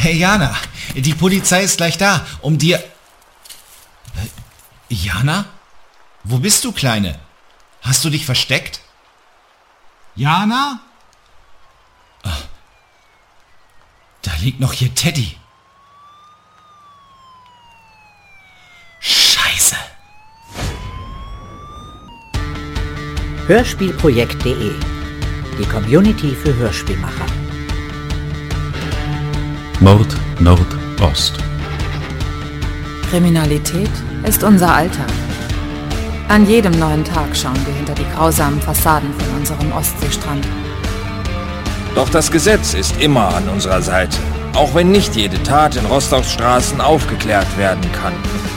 Hey Jana, die Polizei ist gleich da, um dir... Jana? Wo bist du, Kleine? Hast du dich versteckt? Jana? Da liegt noch hier Teddy. Scheiße. Hörspielprojekt.de, die Community für Hörspielmacher. Mord Nordost. Kriminalität ist unser Alltag. An jedem neuen Tag schauen wir hinter die grausamen Fassaden von unserem Ostseestrand. Doch das Gesetz ist immer an unserer Seite, auch wenn nicht jede Tat in Rostocks Straßen aufgeklärt werden kann.